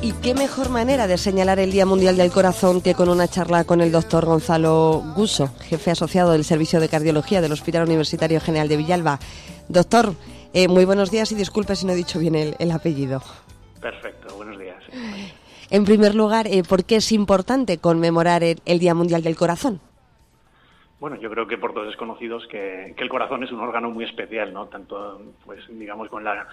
¿Y qué mejor manera de señalar el Día Mundial del Corazón que con una charla con el doctor Gonzalo Guso, jefe asociado del Servicio de Cardiología del Hospital Universitario General de Villalba? Doctor, muy buenos días y disculpe si no he dicho bien el apellido. Perfecto, buenos días. En primer lugar, ¿por qué es importante conmemorar el Día Mundial del Corazón? Bueno, yo creo que por todos es conocido que el corazón es un órgano muy especial, ¿no? Tanto, pues, digamos, con la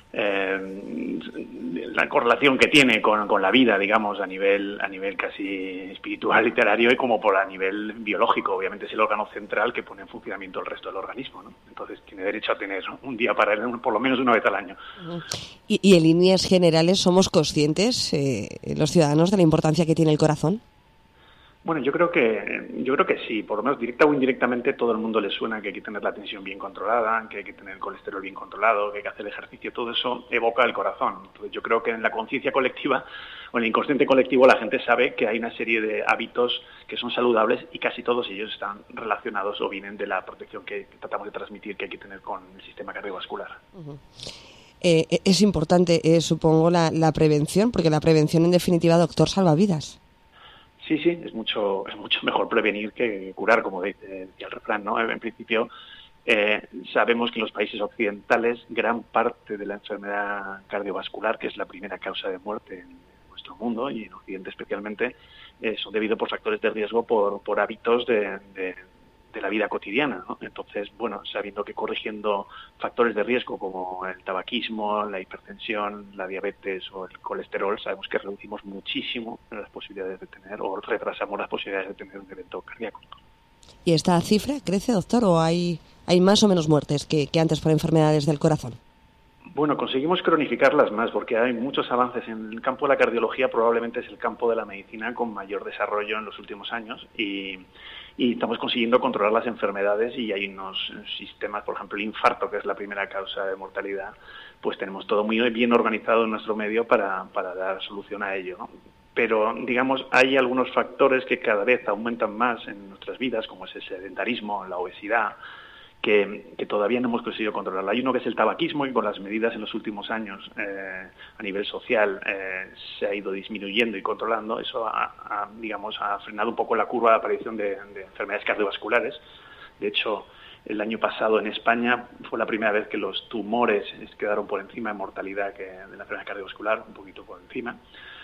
correlación que tiene con la vida, digamos, a nivel casi espiritual, literario, y como a nivel biológico. Obviamente es el órgano central que pone en funcionamiento el resto del organismo, ¿no? Entonces tiene derecho a tener un día para él, por lo menos una vez al año. ¿Y en líneas generales somos conscientes, los ciudadanos, de la importancia que tiene el corazón? Bueno, yo creo que sí, por lo menos directa o indirectamente todo el mundo le suena que hay que tener la tensión bien controlada, que hay que tener el colesterol bien controlado, que hay que hacer ejercicio, todo eso evoca el corazón. Entonces yo creo que en la conciencia colectiva o en el inconsciente colectivo la gente sabe que hay una serie de hábitos que son saludables y casi todos ellos están relacionados o vienen de la protección que tratamos de transmitir que hay que tener con el sistema cardiovascular. Uh-huh. Es importante, supongo, la prevención, porque la prevención en definitiva, doctor, salva vidas. Sí, es mucho mejor prevenir que curar, como decía el refrán, ¿no? En principio, sabemos que en los países occidentales gran parte de la enfermedad cardiovascular, que es la primera causa de muerte en nuestro mundo y en Occidente especialmente, son debido por factores de riesgo por hábitos de la vida cotidiana, ¿no? Entonces, bueno, sabiendo que corrigiendo factores de riesgo como el tabaquismo, la hipertensión, la diabetes o el colesterol, sabemos que reducimos muchísimo las posibilidades de tener o retrasamos las posibilidades de tener un evento cardíaco. ¿Y esta cifra crece, doctor, o hay más o menos muertes que antes por enfermedades del corazón? Bueno, conseguimos cronificarlas más porque hay muchos avances en el campo de la cardiología, probablemente es el campo de la medicina con mayor desarrollo en los últimos años y estamos consiguiendo controlar las enfermedades y hay unos sistemas, por ejemplo, el infarto, que es la primera causa de mortalidad, pues tenemos todo muy bien organizado en nuestro medio para dar solución a ello, ¿no? Pero, digamos, hay algunos factores que cada vez aumentan más en nuestras vidas, como es el sedentarismo, la obesidad, que todavía no hemos conseguido controlarla. Hay uno que es el tabaquismo y con las medidas en los últimos años a nivel social se ha ido disminuyendo y controlando. Eso ha frenado un poco la curva de aparición de enfermedades cardiovasculares. De hecho, el año pasado en España fue la primera vez que los tumores quedaron por encima de mortalidad que de la enfermedad cardiovascular, un poquito por encima.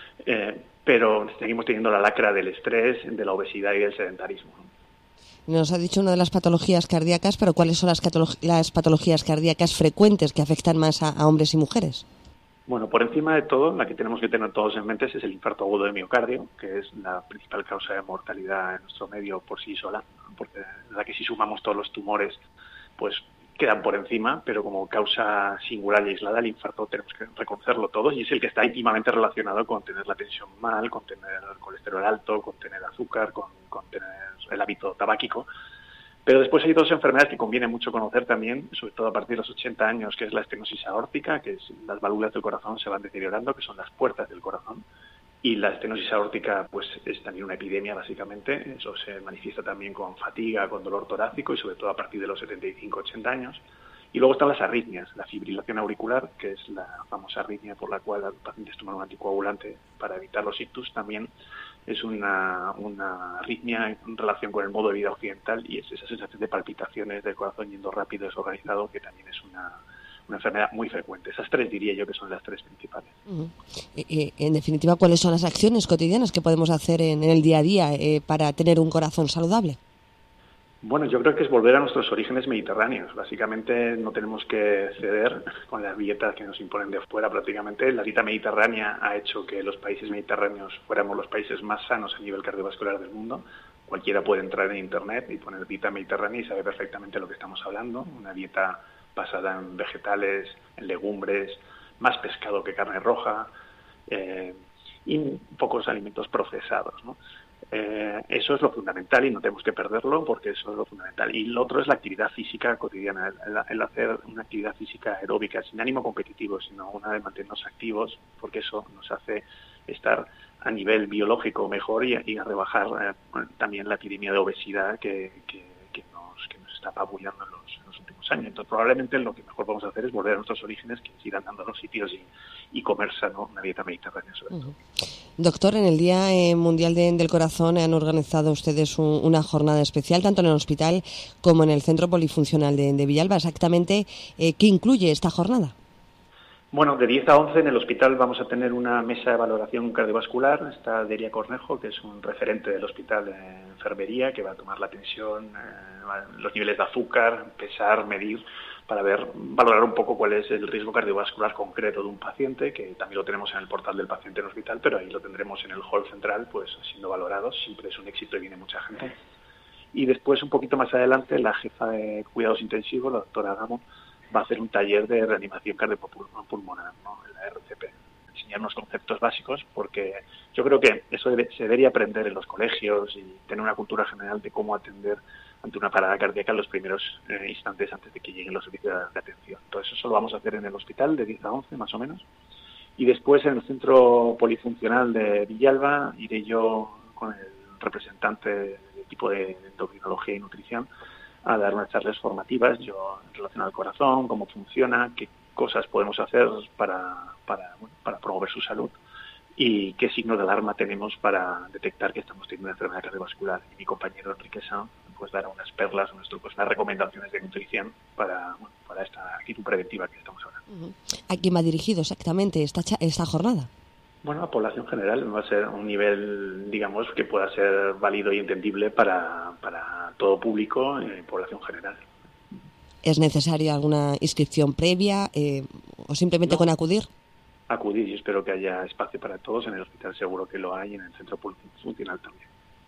Pero seguimos teniendo la lacra del estrés, de la obesidad y del sedentarismo. Nos ha dicho una de las patologías cardíacas, pero ¿cuáles son las patologías cardíacas frecuentes que afectan más a hombres y mujeres? Bueno, por encima de todo, la que tenemos que tener todos en mente es el infarto agudo de miocardio, que es la principal causa de mortalidad en nuestro medio por sí sola, porque la que si sumamos todos los tumores, pues quedan por encima, pero como causa singular y aislada, el infarto tenemos que reconocerlo todos y es el que está íntimamente relacionado con tener la tensión mal, con tener el colesterol alto, con tener azúcar, con tener el hábito tabáquico. Pero después hay dos enfermedades que conviene mucho conocer también, sobre todo a partir de los 80 años, que es la estenosis aórtica, que es las válvulas del corazón se van deteriorando, que son las puertas del corazón. Y la estenosis aórtica pues es también una epidemia básicamente, eso se manifiesta también con fatiga, con dolor torácico y sobre todo a partir de los 75-80 años. Y luego están las arritmias, la fibrilación auricular, que es la famosa arritmia por la cual los pacientes toman un anticoagulante para evitar los ictus, también es una arritmia en relación con el modo de vida occidental y es esa sensación de palpitaciones del corazón yendo rápido, desorganizado, que también es una enfermedad muy frecuente. Esas tres diría yo que son las tres principales. Uh-huh. En definitiva, ¿cuáles son las acciones cotidianas que podemos hacer en el día a día para tener un corazón saludable? Bueno, yo creo que es volver a nuestros orígenes mediterráneos. Básicamente no tenemos que ceder con las dietas que nos imponen de fuera prácticamente. La dieta mediterránea ha hecho que los países mediterráneos fuéramos los países más sanos a nivel cardiovascular del mundo. Cualquiera puede entrar en internet y poner dieta mediterránea y sabe perfectamente lo que estamos hablando. Una dieta basada en vegetales, en legumbres, más pescado que carne roja y pocos alimentos procesados, ¿no? Eso es lo fundamental y no tenemos que perderlo porque eso es lo fundamental. Y lo otro es la actividad física cotidiana, el hacer una actividad física aeróbica sin ánimo competitivo, sino una de mantenernos activos, porque eso nos hace estar a nivel biológico mejor y a rebajar también la epidemia de obesidad que nos está apabullando en los últimos años. Entonces, probablemente lo que mejor podemos hacer es volver a nuestros orígenes, que es ir andando a los sitios y comer sano, una dieta mediterránea sobre todo. Doctor, en el Día Mundial del Corazón han organizado ustedes una jornada especial, tanto en el hospital como en el Centro Polifuncional de Villalba. Exactamente, ¿qué incluye esta jornada? Bueno, de 10 a 11 en el hospital vamos a tener una mesa de valoración cardiovascular. Está Delia Cornejo, que es un referente del hospital de enfermería, que va a tomar la tensión, los niveles de azúcar, pesar, medir, para valorar un poco cuál es el riesgo cardiovascular concreto de un paciente, que también lo tenemos en el portal del paciente en el hospital, pero ahí lo tendremos en el hall central, pues siendo valorados. Siempre es un éxito y viene mucha gente. Y después, un poquito más adelante, la jefa de cuidados intensivos, la doctora Gamo, va a hacer un taller de reanimación cardiopulmonar, ¿no? En la RCP, enseñarnos conceptos básicos, porque yo creo que eso se debería aprender en los colegios y tener una cultura general de cómo atender ante una parada cardíaca en los primeros instantes antes de que lleguen los servicios de atención. Entonces eso lo vamos a hacer en el hospital de 10 a 11 más o menos, y después en el Centro Polifuncional de Villalba iré yo con el representante del equipo de endocrinología y nutrición a dar unas charlas formativas, yo en relación al corazón, cómo funciona, qué cosas podemos hacer para promover su salud y qué signos de alarma tenemos para detectar que estamos teniendo una enfermedad cardiovascular. Y mi compañero Enrique Sanz pues dará unas perlas, unos trucos, unas recomendaciones de nutrición para esta actitud preventiva que estamos hablando. ¿A quién va dirigido exactamente esta jornada? Bueno, a población general va a ser un nivel, digamos, que pueda ser válido y entendible para todo público en población general. ¿Es necesaria alguna inscripción previa o simplemente con acudir? Acudir, y espero que haya espacio para todos. En el hospital seguro que lo hay, en el centro funcional también.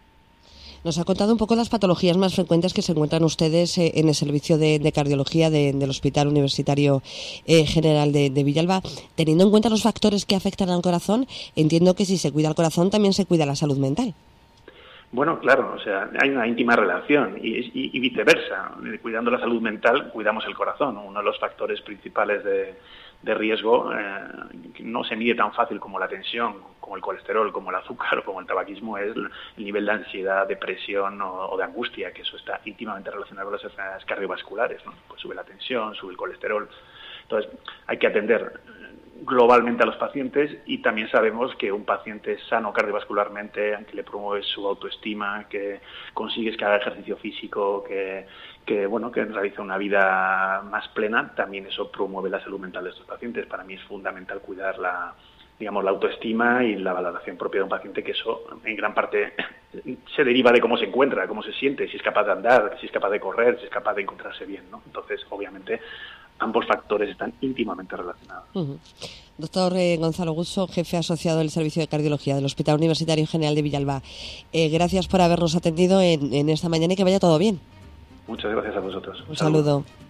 Nos ha contado un poco las patologías más frecuentes que se encuentran ustedes en el servicio de cardiología del Hospital Universitario General de Villalba. Teniendo en cuenta los factores que afectan al corazón, entiendo que si se cuida el corazón también se cuida la salud mental. Bueno, claro, o sea, hay una íntima relación y viceversa. Cuidando la salud mental, cuidamos el corazón. Uno de los factores principales de riesgo no se mide tan fácil como la tensión, como el colesterol, como el azúcar o como el tabaquismo, es el nivel de ansiedad, depresión o de angustia, que eso está íntimamente relacionado con las enfermedades cardiovasculares, ¿no? Pues sube la tensión, sube el colesterol. Entonces, hay que atender globalmente a los pacientes, y también sabemos que un paciente sano cardiovascularmente, que le promueves su autoestima, que consigues que haga ejercicio físico, que realiza una vida más plena, también eso promueve la salud mental de estos pacientes. Para mí es fundamental cuidar la autoestima y la valoración propia de un paciente, que eso en gran parte se deriva de cómo se encuentra, cómo se siente, si es capaz de andar, si es capaz de correr, si es capaz de encontrarse bien, ¿no? Entonces, obviamente, ambos factores están íntimamente relacionados. Doctor Gonzalo Gusso, jefe asociado del Servicio de Cardiología del Hospital Universitario General de Villalba. Gracias por habernos atendido en esta mañana y que vaya todo bien. Muchas gracias a vosotros. Un saludo.